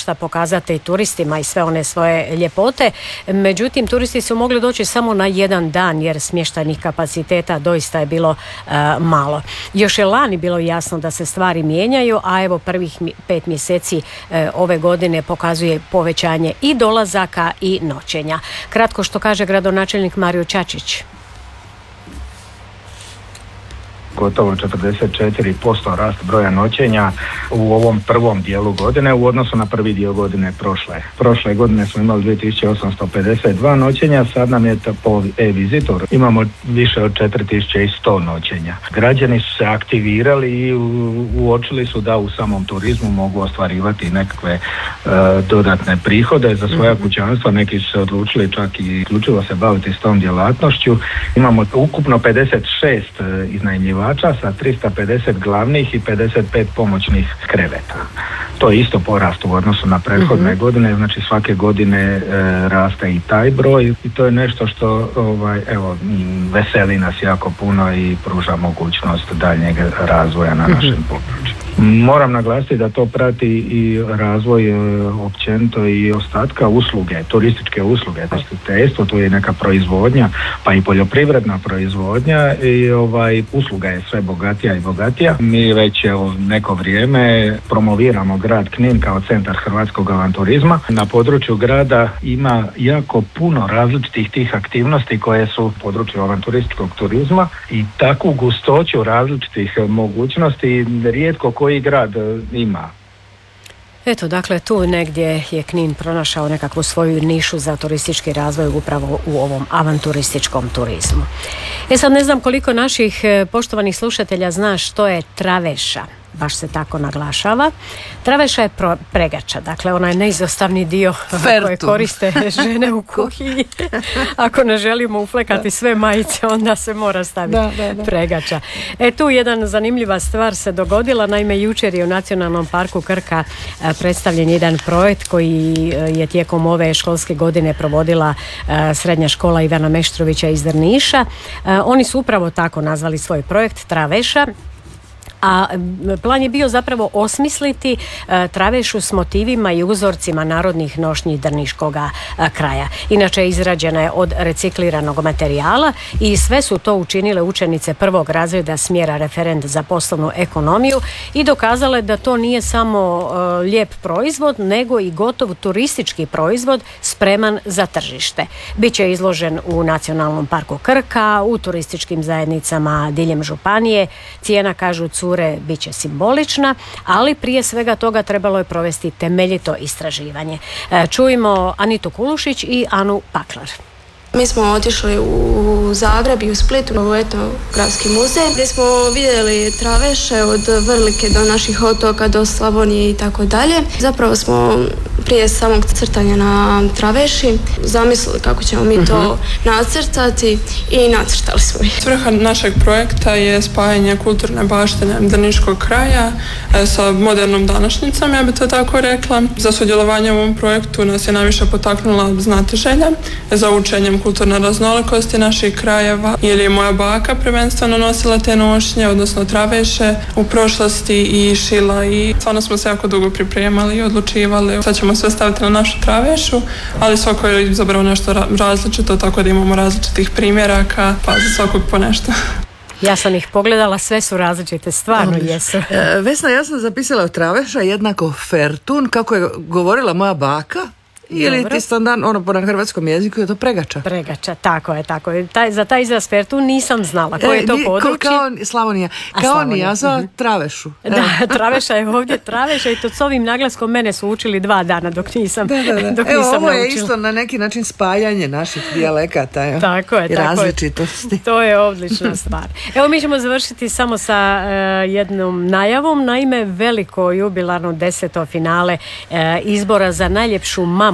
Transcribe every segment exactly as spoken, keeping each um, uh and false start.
svašta pokazati turistima i sve one svoje ljepote. Međutim, turisti su mogli doći samo na jedan dan jer smještajnih kapaciteta doista je bilo uh, malo. Još je lani bilo jasno da se stvari mijenjaju, a evo prvih pet mjeseci uh, ove godine pokazuje povećanje i dolazaka i noćenja. Kratko što kaže gradonačelnik Mario Čačić. Gotovo četrdeset četiri posto rast broja noćenja u ovom prvom dijelu godine u odnosu na prvi dio godine prošle. Prošle godine smo imali dvije tisuće osamsto pedeset dva noćenja, sad nam je po e-vizitoru imamo više od četiri tisuće sto noćenja. Građani su se aktivirali i uočili su da u samom turizmu mogu ostvarivati nekakve uh, dodatne prihode za svoja kućanstva. Neki su se odlučili čak i isključivo se baviti s tom djelatnošću. Imamo ukupno pedeset šest uh, iznajmljivača sa tristo pedeset glavnih i pedeset pet pomoćnih kreveta. To je isto porast u odnosu na prethodne mm-hmm. godine, znači svake godine e, raste i taj broj i to je nešto što ovaj, evo, veseli nas jako puno i pruža mogućnost daljnjeg razvoja na mm-hmm. našem području. Moram naglasiti da to prati i razvoj e, općenito i ostatka usluge, turističke usluge, ugostiteljstvo, to je neka proizvodnja, pa i poljoprivredna proizvodnja i ovaj, usluga je sve bogatija i bogatija. Mi već evo, neko vrijeme promoviramo grad Knin kao centar hrvatskog avanturizma. Na području grada ima jako puno različitih tih aktivnosti koje su u području avanturističkog turizma i takvu gustoću različitih mogućnosti rijetko koji grad ima. Eto, dakle, tu negdje je Knin pronašao nekakvu svoju nišu za turistički razvoj upravo u ovom avanturističkom turizmu. E sad ne znam koliko naših poštovanih slušatelja zna što je traveša. Baš se tako naglašava. Traveša je pro, pregača, dakle onaj neizostavni dio koje koriste žene u kuhinji. Ako ne želimo uflekati da. sve majice, onda se mora staviti da, da, da. pregača. E tu jedan zanimljiva stvar se dogodila, naime jučer je u Nacionalnom parku Krka predstavljen jedan projekt koji je tijekom ove školske godine provodila srednja škola Ivana Meštrovića iz Drniša. Oni su upravo tako nazvali svoj projekt Traveša. A plan je bio zapravo osmisliti e, travešu s motivima i uzorcima narodnih nošnji drniškoga e, kraja. Inače izrađena je od recikliranog materijala i sve su to učinile učenice prvog razreda smjera referent za poslovnu ekonomiju i dokazale da to nije samo e, lijep proizvod, nego i gotov turistički proizvod spreman za tržište. Biće izložen u Nacionalnom parku Krka, u turističkim zajednicama diljem županije. Cijena, kažu cure, bit će simbolična, ali prije svega toga trebalo je provesti temeljito istraživanje. Čujmo Anitu Kulušić i Anu Paklar. Mi smo otišli u Zagreb i u Splitu u etnografski muzej gdje smo vidjeli traveše od Vrlike do naših otoka, do Slavonije i tako dalje. Zapravo smo prije samog crtanja na traveši zamislili kako ćemo mi to nacrtati i nacrtali smo ih. Svrha našeg projekta je spajanje kulturne baštine drniškog kraja sa modernom današnjicom, ja bi to tako rekla. Za sudjelovanje u ovom projektu nas je najviše potaknula znatiželja za učenjem kulturne raznolikosti naših krajeva, jer je moja baka prvenstveno nosila te nošnje, odnosno traveše u prošlosti i šila i stvarno smo se jako dugo pripremali i odlučivali. Sad ćemo sve staviti na našu travešu, ali svako je izabrao nešto različito, tako da imamo različitih primjeraka, pa za svakog po nešto. Ja sam ih pogledala, sve su različite, stvarno Dobre. jesu. E, Vesna, ja sam zapisala traveša jednako fertun, kako je govorila moja baka. Ili Dobro. ti standard, ono po na hrvatskom jeziku je to pregača. Pregača, tako je, tako je. Taj, za taj izraz fertun nisam znala. Koje je to e, područje? Kao Slavonija. Kao oni, ja za travešu. Da, traveša je ovdje traveša i to s ovim naglaskom mene su učili dva dana dok nisam da, da, da. dok Evo, nisam ovo je naučila. isto na neki način spajanje naših dijalekata. Jo. Tako je, i tako različitosti. Je. To je odlična stvar. Evo mi ćemo završiti samo sa uh, jednom najavom. Naime, veliko jubilarno deseto finale uh, izbora za najljepšu mamu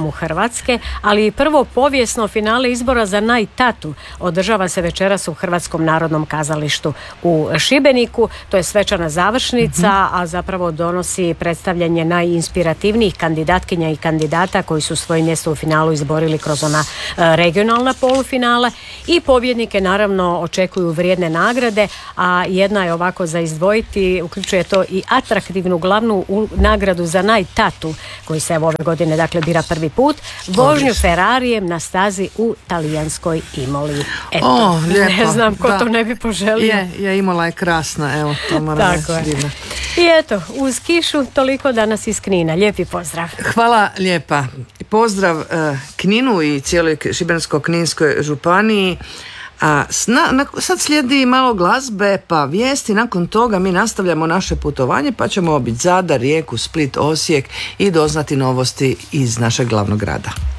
programu Hrvatske, ali i prvo povijesno finale izbora za najtatu održava se večeras u Hrvatskom narodnom kazalištu u Šibeniku. To je svečana završnica, mm-hmm. a zapravo donosi predstavljanje najinspirativnijih kandidatkinja i kandidata koji su svoje mjesto u finalu izborili kroz ona regionalna polufinala i pobjednike naravno očekuju vrijedne nagrade, a jedna je ovako za izdvojiti, uključuje to i atraktivnu glavnu nagradu za najtatu koji se ove godine dakle bira prvi put, vožnju Ferrarijem na stazi u talijanskoj Imoli. Eto, o, lijepo, ne znam ko da. to ne bi poželio. Je, je, Imola je krasna, evo, to moram reći divno. I eto, uz kišu toliko danas iz Knina. Lijepi pozdrav. Hvala lijepa. Pozdrav uh, Kninu i cijeloj Šibensko-kninskoj županiji. A sna, na, sad slijedi malo glazbe pa vijesti, nakon toga mi nastavljamo naše putovanje pa ćemo obići Zadar, Rijeku, Split, Osijek i doznati novosti iz našeg glavnog grada.